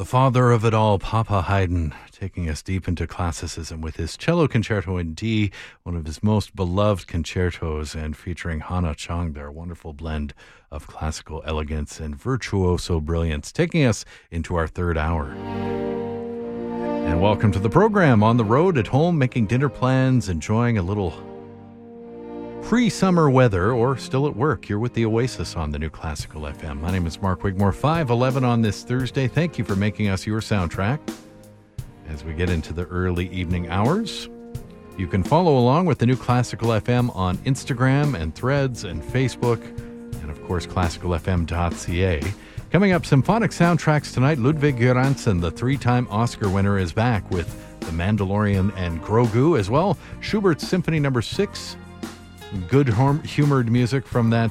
The father of it all, Papa Haydn, taking us deep into classicism with his cello concerto in D, one of his most beloved concertos, and featuring Hana Chung, their wonderful blend of classical elegance and virtuoso brilliance, taking us into our third hour. And welcome to the program. On the road, at home, making dinner plans, enjoying a little pre-summer weather, or still at work. You're with the Oasis on the New Classical FM. My name is Mark Wigmore, 5:11 on this Thursday. Thank you for making us your soundtrack as we get into the early evening hours. You can follow along with the New Classical FM on Instagram and Threads and Facebook, and of course classicalfm.ca. Coming up, symphonic soundtracks tonight. Ludwig Göransson, the three-time Oscar winner, is back with The Mandalorian and Grogu, as well Schubert's Symphony No. 6. Good humored music from that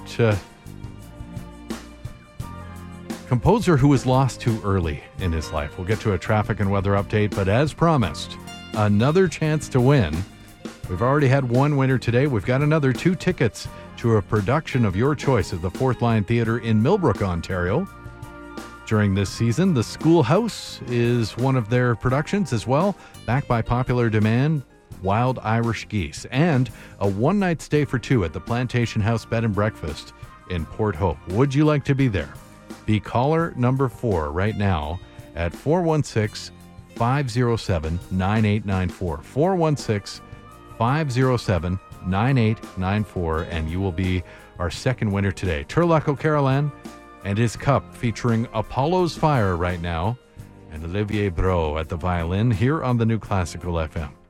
composer who was lost too early in his life. We'll get to a traffic and weather update, but as promised, another chance to win. We've already had one winner today. We've got another 2 tickets to a production of your choice at the Fourth Line Theatre in Millbrook, Ontario. During this season, The Schoolhouse is one of their productions as well, backed by popular demand. Wild Irish Geese, and a one-night stay for 2 at the Plantation House Bed and Breakfast in Port Hope. Would you like to be there? Be caller number 4 right now at 416-507-9894. 416-507-9894, and you will be our second winner today. Turlough O'Carolan and his cup, featuring Apollo's Fire right now, and Olivier Brault at the violin here on the New Classical FM.